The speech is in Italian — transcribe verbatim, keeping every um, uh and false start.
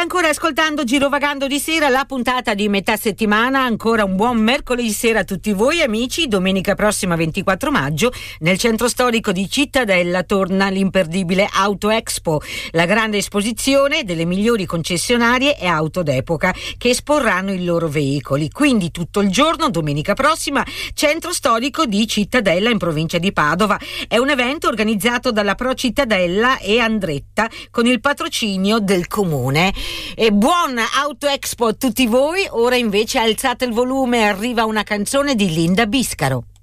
ancora ascoltando Girovagando di sera, la puntata di metà settimana. Ancora un buon mercoledì sera a tutti voi amici. Domenica prossima ventiquattro maggio nel centro storico di Cittadella torna l'imperdibile Auto Expo, la grande esposizione delle migliori concessionarie e auto d'epoca che esporranno i loro veicoli. Quindi tutto il giorno domenica prossima centro storico di Cittadella in provincia di Padova. È un evento organizzato dalla Pro Cittadella e Andretta con il patrocinio del comune. E buon Auto Expo a tutti voi. Ora invece alzate il volume, arriva una canzone di Linda Biscaro.